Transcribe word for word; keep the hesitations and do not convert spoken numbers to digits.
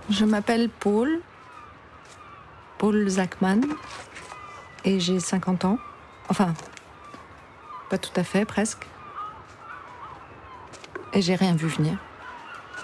Je m'appelle Paul, Paul Zachman, et j'ai cinquante ans. Enfin, pas tout à fait, presque. Et j'ai rien vu venir.